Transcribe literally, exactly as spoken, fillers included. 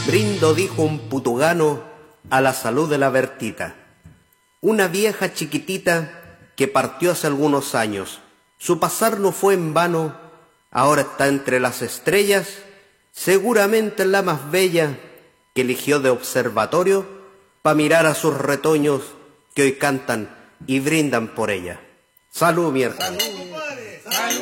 Brindo, dijo un putugano, a la salud de la Bertita, una vieja chiquitita que partió hace algunos años. Su pasar no fue en vano, ahora está entre las estrellas, seguramente la más bella que eligió de observatorio pa' mirar a sus retoños que hoy cantan y brindan por ella. Salud, mi hermano. ¡Salud, compadre! ¡Salud!